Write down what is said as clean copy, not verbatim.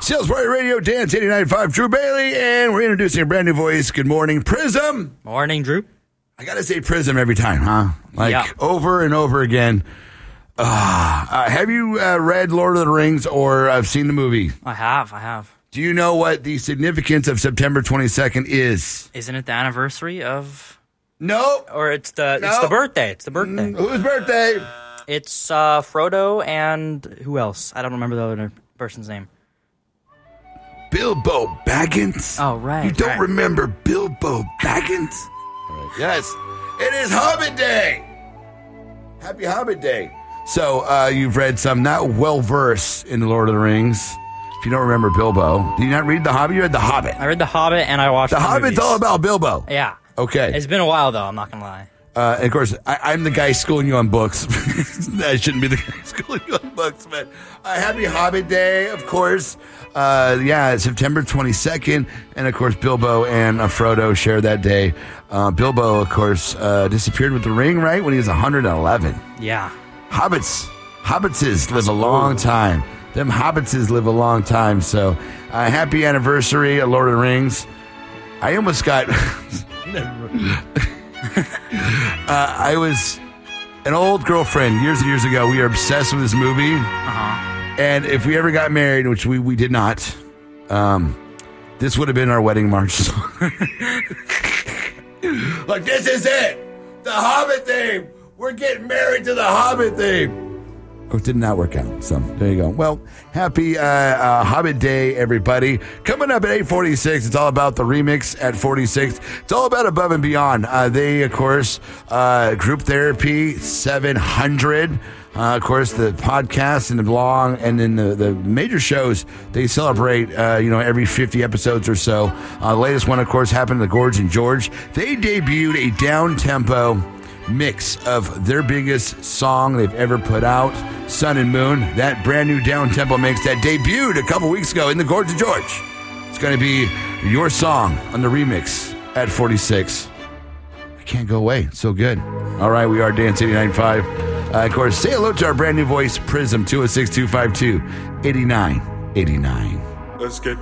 Salesforce Radio, Dance 89.5, Drew Bailey, and we're introducing a brand new voice. Good morning, Prism. Morning, Drew. I got to say Prism every time, huh? Over and over again. Have you read Lord of the Rings or seen the movie? I have. Do you know what the significance of September 22nd is? Isn't it the anniversary of... No. Or it's the birthday. It's the birthday. Whose birthday? It's Frodo and who else? I don't remember the other person's name. Bilbo Baggins. Oh, right. You don't remember Bilbo Baggins? Right. Yes. It is Hobbit Day. Happy Hobbit Day. So you've read some, not well-versed in The Lord of the Rings. If you don't remember Bilbo. Did you not read The Hobbit? You read The Hobbit. I read The Hobbit and I watched The Hobbit's movies. all about Bilbo. Yeah. Okay. It's been a while, though. I'm not going to lie. And of course, I'm the guy schooling you on books. I shouldn't be the guy schooling you on books, but happy Hobbit Day, of course. September 22nd. And, of course, Bilbo and Frodo share that day. Bilbo, of course, disappeared with the ring, right, when he was 111. Yeah. Hobbitses live a long time. Them Hobbitses live a long time. So, happy anniversary of Lord of the Rings. I almost got... I was an old girlfriend years and years ago. We were obsessed with this movie. And if we ever got married, which we did not, this would have been our wedding march song. Like, this is it. The Hobbit theme. We're getting married to the Hobbit theme. It did not work out. So there you go. Well, happy Hobbit Day, everybody. Coming up at 8:46, it's all about the remix at 46. It's all about Above and Beyond. They, of course, Group Therapy 700. Of course, the podcast and the blog and then the major shows, they celebrate, every 50 episodes or so. The latest one, of course, happened to Gorge and George. They debuted a down-tempo mix of their biggest song they've ever put out, Sun and Moon. That brand new down-tempo mix that debuted a couple weeks ago in the Gorge and George. It's going to be your song on the remix at 46. I can't go away. It's so good. All right, we are Dance 89.5. Of course, say hello to our brand new voice, Prism, 206-252-8989. Let's get